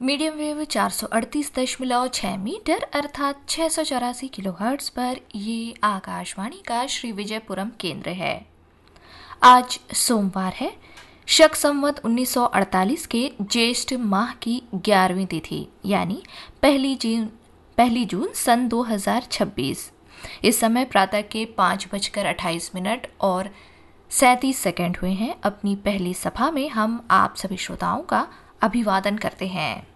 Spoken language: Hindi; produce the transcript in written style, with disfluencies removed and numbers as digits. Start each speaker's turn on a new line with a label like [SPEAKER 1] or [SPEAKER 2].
[SPEAKER 1] मीडियम वेव 438.6 मीटर अर्थात 684 किलोहर्ट्ज़ पर ये आकाशवाणी का श्री विजयपुरम केंद्र है। आज सोमवार है, शक संवत 1948 के ज्येष्ठ माह की 11वीं तिथि यानी पहली जून सन 2026। इस समय प्रातः के 5:28 और 37 सेकंड हुए हैं। अपनी पहली सभा में हम आप सभी श्रोताओं का अभिवादन करते हैं।